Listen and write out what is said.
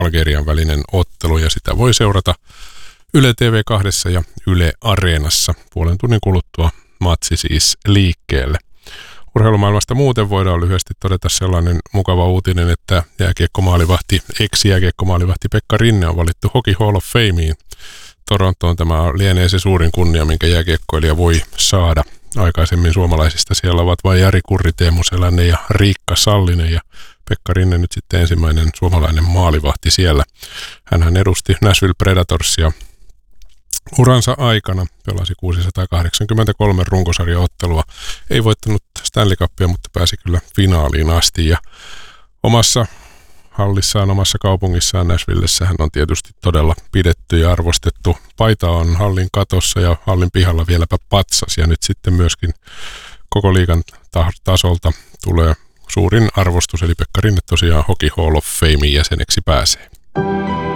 Algerian välinen ottelu ja sitä voi seurata Yle TV2 ja Yle Areenassa. Puolen tunnin kuluttua matsi siis liikkeelle. Urheilumaailmasta muuten voidaan lyhyesti todeta sellainen mukava uutinen, että ex-jääkiekkomaalivahti Pekka Rinne on valittu Hockey Hall of Fameen. Torontoon tämä lienee se suurin kunnia, minkä jääkiekkoilija voi saada. Aikaisemmin suomalaisista siellä ovat vain Jari Kurri, Teemu Selänne ja Riikka Sallinen ja Pekka Rinne nyt sitten ensimmäinen suomalainen maalivahti siellä. Hänhän edusti Nashville Predatorsia uransa aikana, pelasi 683 runkosarjaottelua. Ei voittanut Stanley Cupia, mutta pääsi kyllä finaaliin asti ja omassa hallissaan, omassa kaupungissaan Nashvillessä hän on tietysti todella pidetty ja arvostettu. Paita on hallin katossa ja hallin pihalla vieläpä patsas ja nyt sitten myöskin koko liigan tasolta tulee suurin arvostus, eli Pekka Rinne tosiaan Hockey Hall of Famein jäseneksi pääsee.